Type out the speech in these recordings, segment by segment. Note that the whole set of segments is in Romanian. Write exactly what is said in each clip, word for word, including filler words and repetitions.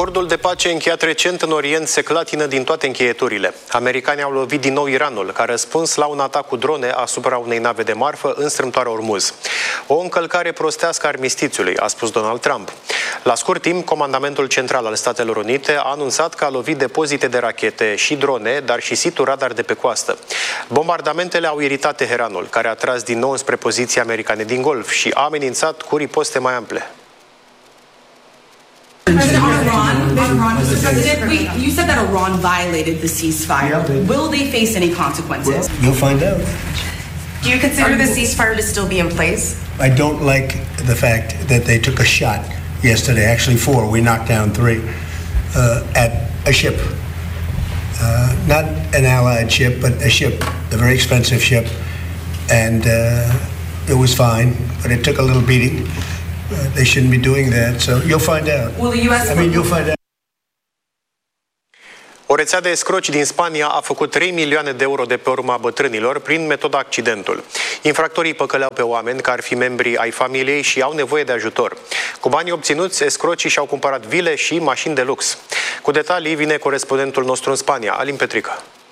Acordul de pace încheiat recent în Orient se clatină din toate încheieturile. Americanii au lovit din nou Iranul, ca răspuns la un atac cu drone asupra unei nave de marfă în strâmtoarea Ormuz. O încălcare prostească a armistițiului, a spus Donald Trump. La scurt timp, Comandamentul Central al Statelor Unite a anunțat că a lovit depozite de rachete și drone, dar și situri radar de pe coastă. Bombardamentele au iritat Teheranul, care a tras din nou spre poziții americane din Golf și a amenințat cu riposte mai ample. President, on Iran, on Iran, Mister President, we, you said that Iran violated the ceasefire. Will they face any consequences? You'll find out. Do you consider the ceasefire to still be in place? I don't like the fact that they took a shot yesterday, actually four, we knocked down three, uh, at a ship. Uh, not an allied ship, but a ship, a very expensive ship. And uh, it was fine, but it took a little beating. Uh, they shouldn't be doing that, so you'll find out. Will the U S I mean, you'll find out. O rețea de escroci din Spania a făcut trei milioane de euro de pe urma bătrânilor prin metoda accidentul. Infractorii păcăleau pe oameni care ar fi membri ai familiei și au nevoie de ajutor. Cu banii obținuți, escrocii și-au cumpărat vile și mașini de lux. Cu detalii vine corespondentul nostru în Spania, Alin Petrică.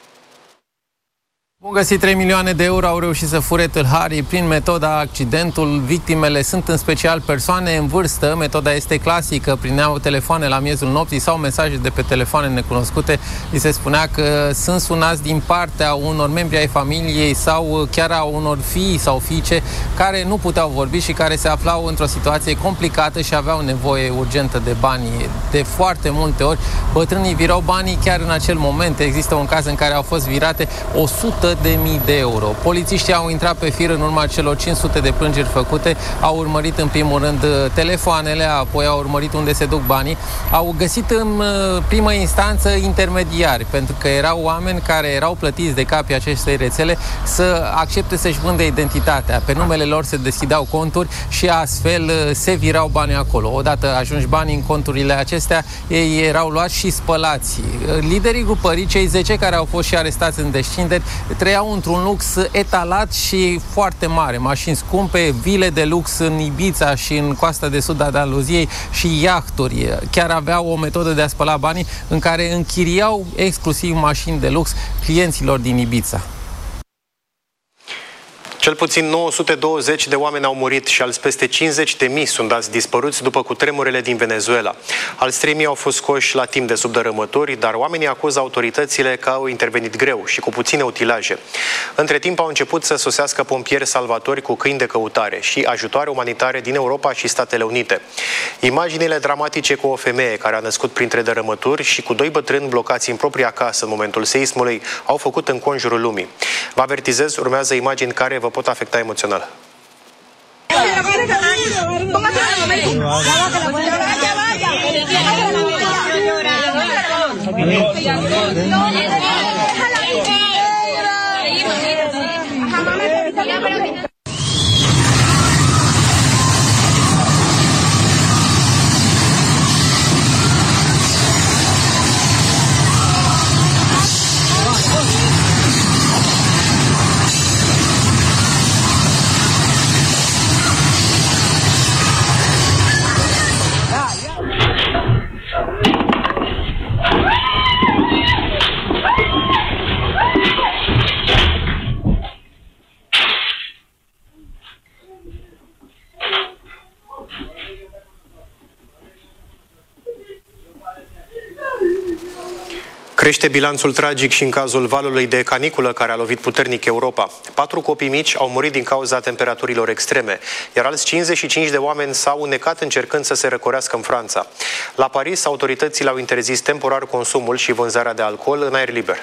Bun găsit, trei milioane de euro au reușit să fure tâlharii prin metoda accidentul. Victimele sunt în special persoane în vârstă. Metoda este clasică, prineau telefoane la miezul nopții sau mesaje de pe telefoane necunoscute. Li se spunea că sunt sunați din partea unor membri ai familiei sau chiar a unor fii sau fiice care nu puteau vorbi și care se aflau într-o situație complicată și aveau nevoie urgentă de bani. De foarte multe ori, bătrânii virau banii chiar în acel moment. Există un caz în care au fost virate o sută de mii de euro. Polițiștii au intrat pe fir în urma celor cinci sute de plângeri făcute, au urmărit în primul rând telefoanele, apoi au urmărit unde se duc banii, au găsit în primă instanță intermediari, pentru că erau oameni care erau plătiți de capii acestei rețele să accepte să-și vândă identitatea. Pe numele lor se deschideau conturi și astfel se virau banii acolo. Odată ajungi banii în conturile acestea, ei erau luați și spălați. Liderii grupării, cei zece care au fost și arestați în descinderi, trăiau într-un lux etalat și foarte mare. Mașini scumpe, vile de lux în Ibiza și în coasta de sud a Andaluziei și iahturi. Chiar aveau o metodă de a spăla banii în care închiriau exclusiv mașini de lux clienților din Ibiza. Cel puțin nouă sute douăzeci de oameni au murit și alți peste cincizeci de mii sunt dați dispăruți după cutremurele din Venezuela. Alți trei mii au fost scoși la timp de sub dărâmături, dar oamenii acuză autoritățile că au intervenit greu și cu puține utilaje. Între timp au început să sosească pompieri salvatori cu câini de căutare și ajutoare umanitare din Europa și Statele Unite. Imaginile dramatice cu o femeie care a născut printre dărâmături și cu doi bătrâni blocați în propria casă în momentul seismului au făcut înconjurul lumii. Vă avertizez, urmează imagini care vă pot afecta emoțional. Crește bilanțul tragic și în cazul valului de caniculă care a lovit puternic Europa. Patru copii mici au murit din cauza temperaturilor extreme, iar alți cincizeci și cinci de oameni s-au înnecat încercând să se răcorească în Franța. La Paris, autoritățile au interzis temporar consumul și vânzarea de alcool în aer liber.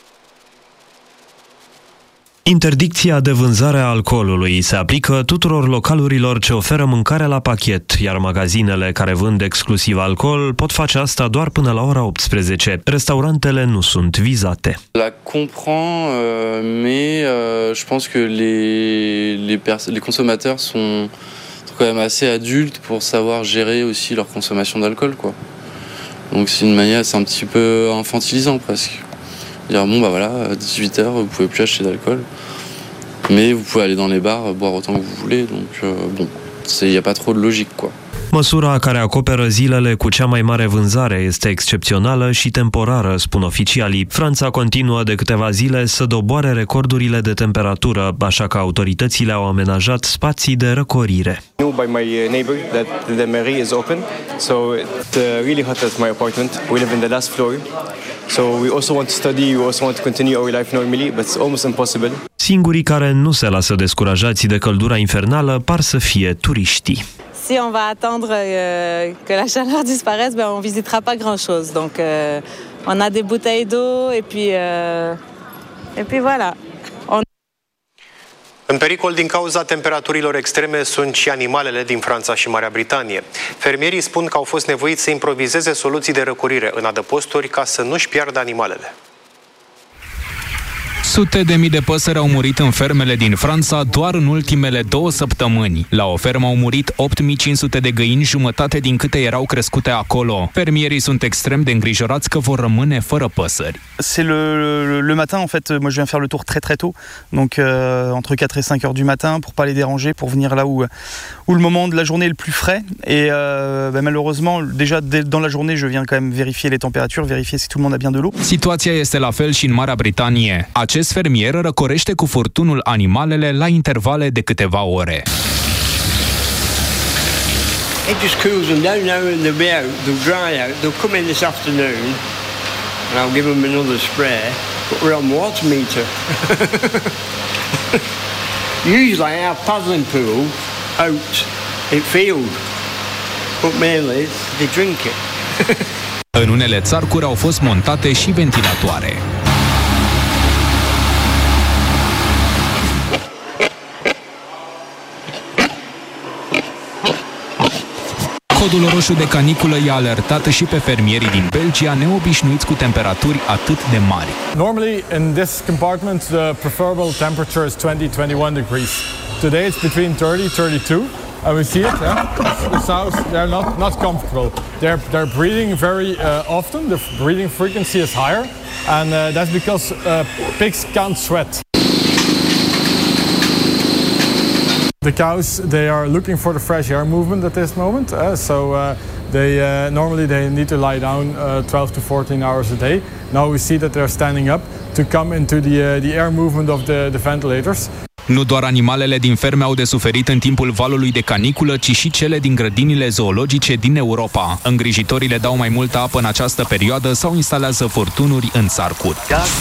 Interdicția de vânzare a alcoolului se aplică tuturor localurilor ce oferă mâncare la pachet, iar magazinele care vând exclusiv alcool pot face asta doar până la ora optsprezece. Restaurantele nu sunt vizate. La comprends, euh, mais euh, je pense que les les, pers- les consommateurs sont quand même assez adultes pour savoir gérer aussi leur consommation d'alcool, quoi. Donc c'est une manière, c'est un petit peu infantilisant presque. Dire bon bah voilà, à dix-huit heures vous pouvez plus acheter d'alcool, mais vous pouvez aller dans les bars boire autant que vous voulez, donc euh, bon, il n'y a pas trop de logique, quoi. Măsura care acoperă zilele cu cea mai mare vânzare este excepțională și temporară, spun oficialii. Franța continuă de câteva zile să doboare recordurile de temperatură, așa că autoritățile au amenajat spații de răcorire. By my neighbor that the mairie is open, so it's really hot at my apartment. We live in the last floor, so we also want to study, we also want to continue our life normally, but it's almost impossible. Singurii care nu se lasă descurajați de căldura infernală par să fie turiștii. Si on va attendre euh, que la chaleur disparaisse, ben on visitera pas grand-chose. Donc euh, on a des bouteilles d'eau et puis euh, et puis voilà. On... În pericol din cauza temperaturilor extreme sunt și animalele din Franța și Marea Britanie. Fermierii spun că au fost nevoiți să improvizeze soluții de răcorire în adăposturi ca să nu-și piardă animalele. Sute de mii de păsări au murit în fermele din Franța doar în ultimele două săptămâni. La o fermă au murit opt mii cinci sute de găini, jumătate din câte erau crescute acolo. Fermierii sunt extrem de îngrijorați că vor rămâne fără păsări. C'est le, le matin, en fait, moi je viens faire le tour très très tôt, donc euh, entre quatre et cinq heures du matin, pour pas les déranger, pour venir là où, où le moment de la journée est le plus frais. Et euh, ben, malheureusement, déjà dans la journée, je viens quand même vérifier les températures, vérifier si tout le monde a bien de l'eau. Situația este la fel și în Marea Britanie. Acest fermier răcorește cu furtunul animalele la intervale de câteva ore. It just cools them down now and they'll be out, they'll dry out, they'll come in this afternoon and I'll give them another spray, but we're on water meter. Usually I have paddling pool out in field, but mainly they drink it. În unele țarcuri au fost montate și ventilatoare. Codul roșu de caniculă i-a alertat și pe fermierii din Belgia, neobișnuiți cu temperaturi atât de mari. Normally in this compartment the preferable temperature is twenty to twenty-one degrees. Today it's between thirty and thirty-two. And we see it, yeah? The sows, they're not, not comfortable. They're, they're breeding very uh, often, the breeding frequency is higher, and uh, that's because uh, pigs can't sweat. The cows, they are looking for the fresh air movement at this moment, uh, so uh, they uh, normally they need to lie down uh, twelve to fourteen hours a day. Now we see that they're standing up to come into the, uh, the air movement of the, the ventilators. Nu doar animalele din ferme au de suferit în timpul valului de caniculă, ci și cele din grădinile zoologice din Europa. Îngrijitorii le dau mai multă apă în această perioadă sau instalează furtunuri în țarcuri.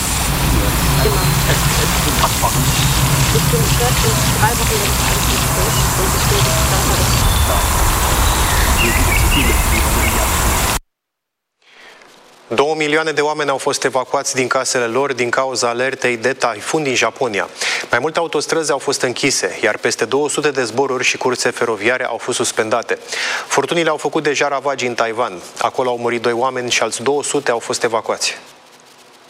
Două milioane de oameni au fost evacuați din casele lor din cauza alertei de taifun din Japonia. Mai multe autostrăzi au fost închise, iar peste două sute de zboruri și curse feroviare au fost suspendate. Furtunile au făcut deja ravagii în Taiwan. Acolo au murit doi oameni și alți două sute au fost evacuați.